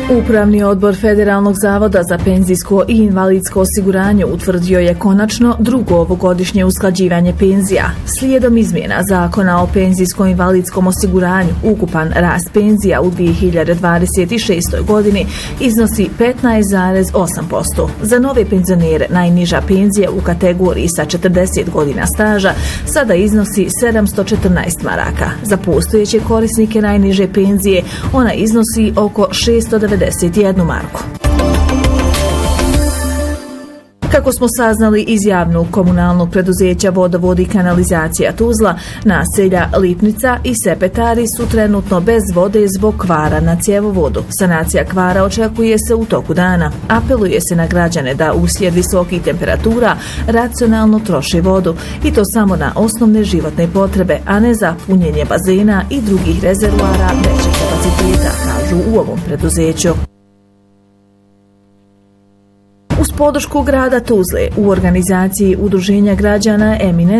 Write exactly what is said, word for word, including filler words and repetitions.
Upravni odbor Federalnog zavoda za penzijsko i invalidsko osiguranje utvrdio je konačno drugo ovogodišnje usklađivanje penzija. Slijedom izmjena Zakona o penzijsko-invalidskom osiguranju, ukupan rast penzija u dvije hiljade dvadeset šestoj. godini iznosi petnaest zarez osam posto. Za nove penzionere najniža penzija u kategoriji sa četrdeset godina staža sada iznosi sedamsto četrnaest maraka. Za postojeće korisnike najniže penzije ona iznosi oko šeststo devedeset jednu marku. Kako smo saznali iz javnog komunalnog preduzeća Vodovod i kanalizacija Tuzla, naselja Lipnica i Sepetari su trenutno bez vode zbog kvara na cjevovodu. Sanacija kvara očekuje se u toku dana. Apeluje se na građane da uslijed visokih temperatura racionalno troše vodu i to samo na osnovne životne potrebe, a ne za punjenje bazena i drugih rezervoara većih kapaciteta, kažu u ovom preduzeću. Uz podršku grada Tuzle u organizaciji udruženja građana Eminent